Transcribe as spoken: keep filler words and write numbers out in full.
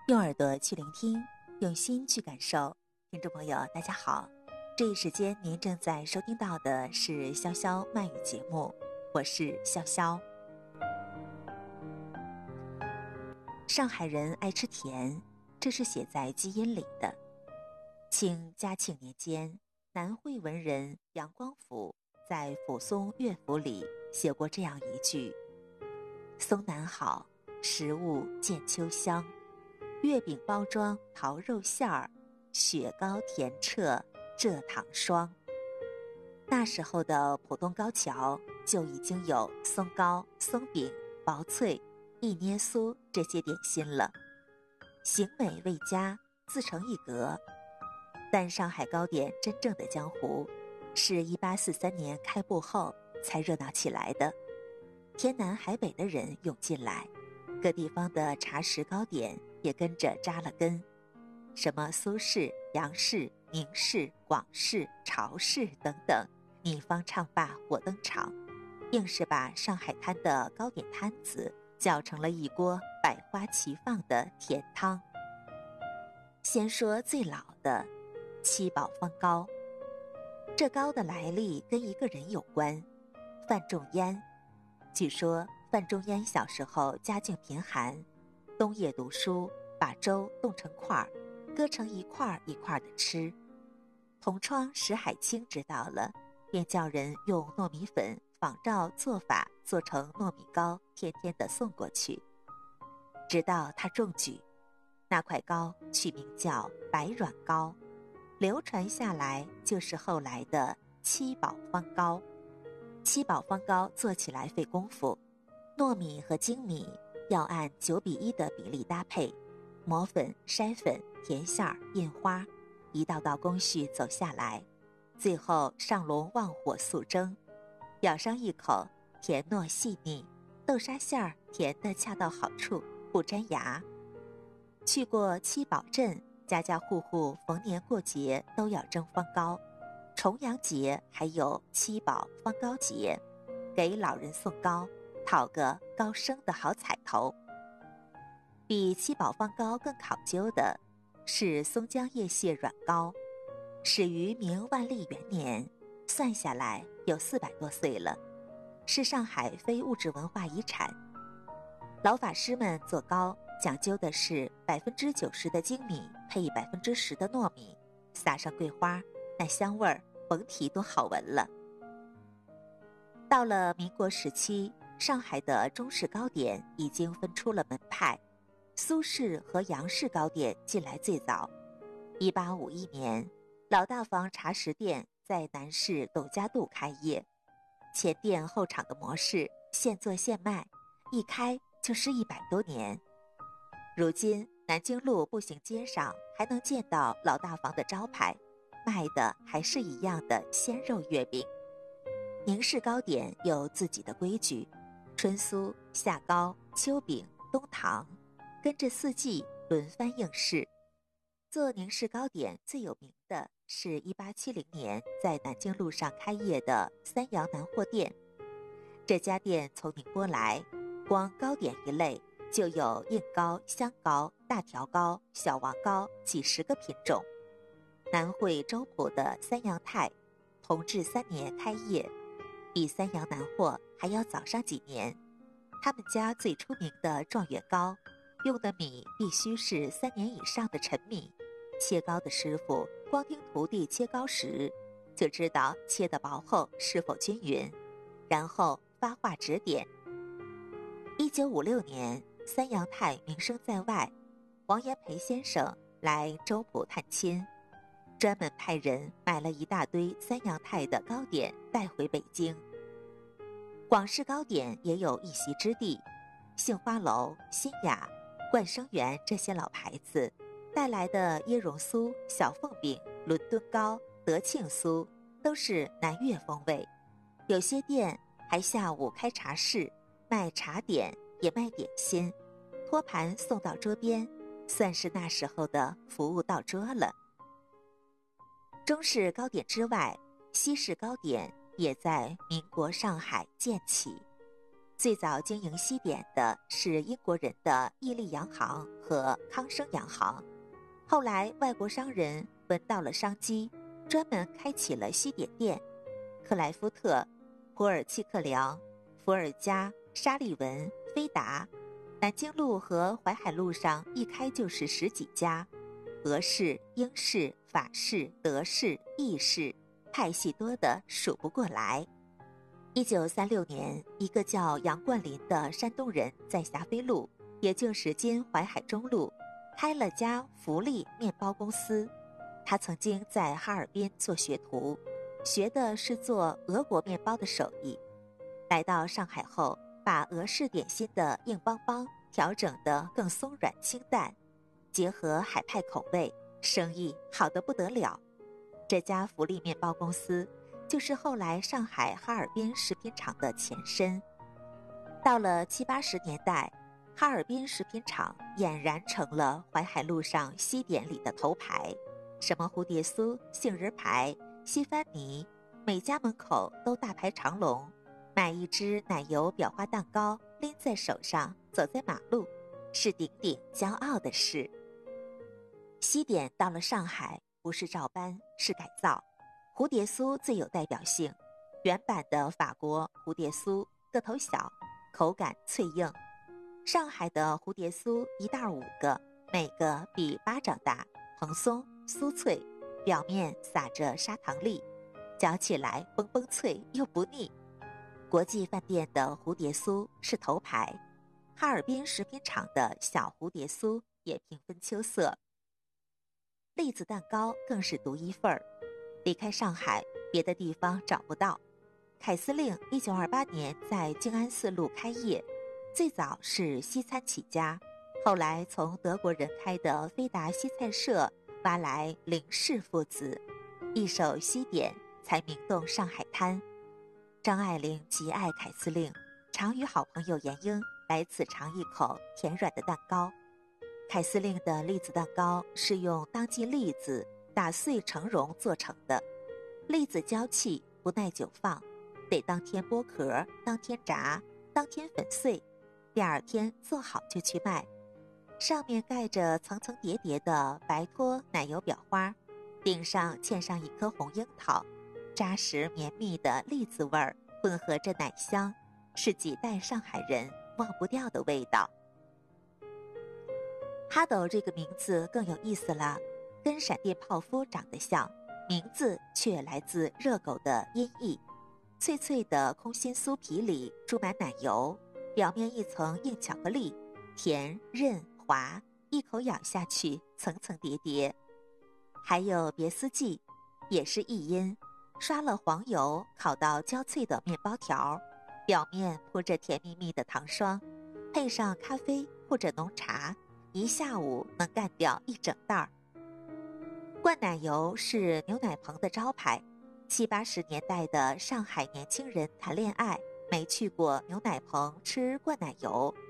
用耳朵去聆听，用心去感受。听众朋友大家好，这一时间您正在收听到的是潇潇慢语节目，我是潇潇。上海人爱吃甜，这是写在基因里的。清嘉庆年间，南汇文人杨光甫在《抚松乐府》里写过这样一句：松南好，食物见秋香，月饼包装桃肉馅儿，雪糕甜彻蔗糖霜。那时候的浦东高桥就已经有松糕、松饼、薄脆、一捏酥这些点心了，形美味佳，自成一格。但上海糕点真正的江湖，是一八四三年开埠后才热闹起来的。天南海北的人涌进来，各地方的茶食糕点也跟着扎了根，什么苏式、杨式、宁式、广式、潮式等等，你方唱罢我登场，硬是把上海滩的糕点摊子搅成了一锅百花齐放的甜汤。先说最老的七宝方糕，这糕的来历跟一个人有关，范仲淹。据说范仲淹小时候家境贫寒，冬夜读书，把粥冻成块儿，割成一块一块的吃。同窗石海清知道了，便叫人用糯米粉仿照做法做成糯米糕，天天的送过去。直到他中举，那块糕取名叫白软糕，流传下来就是后来的七宝方糕。七宝方糕做起来费功夫，糯米和精米要按九比一的比例搭配，磨粉、筛粉、甜馅儿、印花，一道道工序走下来，最后上笼旺火速蒸，咬上一口，甜糯细腻，豆沙馅儿甜得恰到好处，不粘牙。去过七宝镇，家家户户逢年过节都要蒸方糕，重阳节还有七宝方糕节，给老人送糕，讨个高升的好彩头。比七宝方糕更考究的是松江叶蟹软糕，始于明万历元年，算下来有四百多岁了，是上海非物质文化遗产。老法师们做糕讲究的是百分之九十的精米配百分之十的糯米，撒上桂花，那香味儿甭提多好闻了。到了民国时期，上海的中式糕点已经分出了门派，苏式和杨式糕点进来最早。一八五一年，老大房茶食店在南市董家渡开业，前店后厂的模式，现做现卖，一开就是一百多年。如今南京路步行街上还能见到老大房的招牌，卖的还是一样的鲜肉月饼。宁式糕点有自己的规矩，春酥、夏糕、秋饼、冬糖，跟着四季轮番应试。做宁式糕点最有名的是一八七零年在南京路上开业的三阳南货店。这家店从宁波来，光糕点一类就有硬糕、香糕、大条糕、小王糕几十个品种。南汇周浦的三阳泰，同治三年开业，比三阳南货还要早上几年。他们家最出名的状元糕，用的米必须是三年以上的陈米，切糕的师傅光听徒弟切糕时，就知道切的薄厚是否均匀，然后发话指点。一九五六年，三阳泰名声在外，王延培先生来周浦探亲，专门派人买了一大堆三阳泰的糕点带回北京。广式糕点也有一席之地，杏花楼、新雅、冠生园这些老牌子带来的椰蓉酥、小凤饼、伦敦糕、德庆酥都是南粤风味。有些店还下午开茶室，卖茶点也卖点心，托盘送到桌边，算是那时候的服务到桌了。中式糕点之外，西式糕点也在民国上海建起。 最早经营西点的是英国人的伊利洋行和康生洋行，后来外国商人闻到了商机，专门开启了西点店。克莱夫特、普尔契克良、伏尔加、沙利文、菲达，南京路和淮海路上一开就是十几家，俄式、英式、法式、德式、意式，派系多得数不过来。一九三六年，一个叫杨冠林的山东人在霞飞路，也就是今淮海中路，开了家福利面包公司。他曾经在哈尔滨做学徒，学的是做俄国面包的手艺。来到上海后，把俄式点心的硬邦邦调整得更松软清淡，结合海派口味，生意好得不得了。这家福利面包公司就是后来上海哈尔滨食品厂的前身。到了七八十年代，哈尔滨食品厂俨然成了淮海路上西点里的头牌，什么蝴蝶酥、杏仁排、西番泥，每家门口都大排长龙，买一只奶油裱花蛋糕拎在手上走在马路，是顶顶骄傲的事。西点到了上海，不是照搬，是改造。蝴蝶酥最有代表性，原版的法国蝴蝶酥个头小，口感脆硬。上海的蝴蝶酥一袋五个，每个比巴掌大，蓬松酥脆，表面撒着砂糖粒，嚼起来嘣嘣脆又不腻。国际饭店的蝴蝶酥是头牌，哈尔滨食品厂的小蝴蝶酥也平分秋色。栗子蛋糕更是独一份儿，离开上海，别的地方找不到。凯司令一九二八年在静安寺路开业，最早是西餐起家，后来从德国人开的飞达西菜社挖来林氏父子，一手西点才名动上海滩。张爱玲极爱凯司令，常与好朋友闫英来此尝一口甜软的蛋糕。凯司令的栗子蛋糕是用当季栗子打碎成蓉做成的，栗子娇气不耐久放，得当天剥壳，当天炸，当天粉碎，第二天做好就去卖。上面盖着层层叠叠的白托奶油裱花，顶上嵌上一颗红樱桃，扎实绵密的栗子味儿混合着奶香，是几代上海人忘不掉的味道。哈斗这个名字更有意思了，跟闪电泡芙长得像，名字却来自热狗的音译。脆脆的空心酥皮里注满奶油，表面一层硬巧克力，甜韧滑，一口咬下去层层叠叠。还有别斯记，也是译音，刷了黄油烤到焦脆的面包条，表面铺着甜蜜蜜的糖霜，配上咖啡或者浓茶，一下午能干掉一整袋儿。灌奶油是牛奶棚的招牌，七八十年代的上海年轻人谈恋爱，没去过牛奶棚吃灌奶油，